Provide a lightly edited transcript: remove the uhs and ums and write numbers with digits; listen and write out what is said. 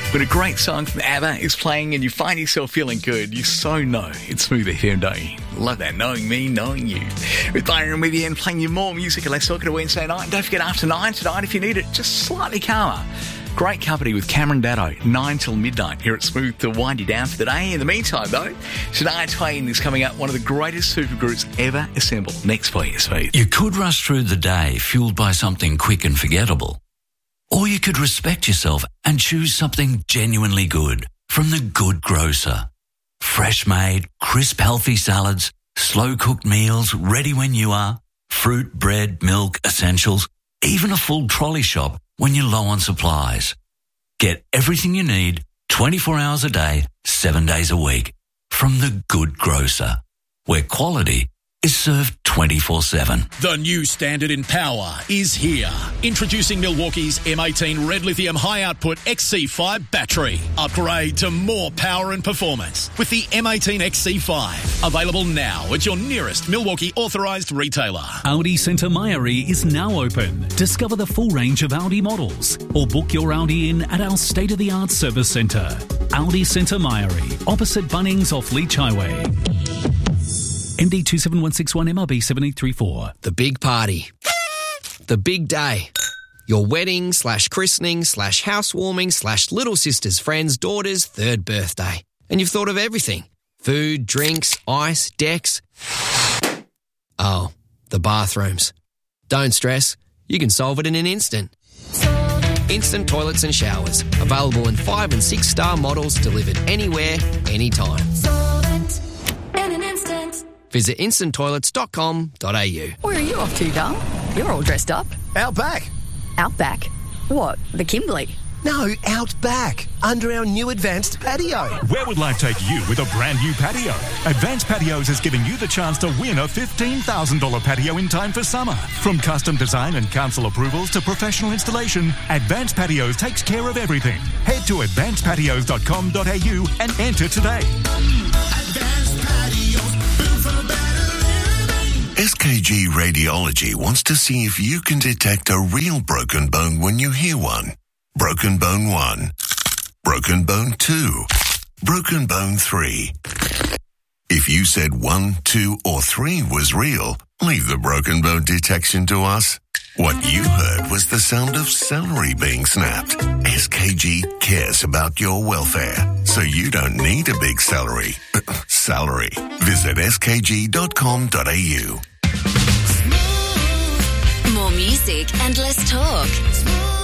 When a great song from ABBA is playing and you find yourself feeling good, you so know it's Smooth FM, don't you? Love that, knowing me, knowing you. With Byron with you and playing you more music and Let's Talk It a Wednesday night. Don't forget after 9 tonight, if you need it, just slightly calmer. Great company with Cameron Daddo, 9 till midnight here at Smooth to wind you down for the day. In the meantime, though, Shania Twain is coming up, one of the greatest supergroups ever assembled. Next for you, Smooth. You could rush through the day fueled by something quick and forgettable. Or you could respect yourself and choose something genuinely good from The Good Grocer. Fresh made, crisp, healthy salads, slow cooked meals ready when you are, fruit, bread, milk, essentials, even a full trolley shop when you're low on supplies. Get everything you need 24 hours a day, 7 days a week from The Good Grocer, where quality is served 24/7. The new standard in power is here. Introducing Milwaukee's M18 Red Lithium High Output XC5 battery. Upgrade to more power and performance with the M18 XC5. Available now at your nearest Milwaukee authorised retailer. Audi Centre Mairie is now open. Discover the full range of Audi models or book your Audi in at our state-of-the-art service centre. Audi Centre Mairie, opposite Bunnings off Leach Highway. MD 27161 MRB 7834. The big party. The big day. Your wedding / christening / housewarming / little sister's friend's daughter's 3rd birthday. And you've thought of everything. Food, drinks, ice, decks. Oh, the bathrooms. Don't stress. You can solve it in an instant. Instant toilets and showers. Available in 5 and 6 star models delivered anywhere, anytime. Visit instanttoilets.com.au. Where are you off to, Dale? You're all dressed up. Out back. Out back? What, the Kimberley? No, out back, under our new Advanced Patio. Where would life take you with a brand new patio? Advanced Patios is giving you the chance to win a $15,000 patio in time for summer. From custom design and council approvals to professional installation, Advanced Patios takes care of everything. Head to advancedpatios.com.au and enter today. Advanced Patios, built for better living. SKG Radiology wants to see if you can detect a real broken bone when you hear one. Broken bone 1, broken bone 2, broken bone 3. If you said 1, 2, or 3 was real, leave the broken bone detection to us. What you heard was the sound of celery being snapped. SKG cares about your welfare, so you don't need a big salary. Visit skg.com.au. More music and less talk.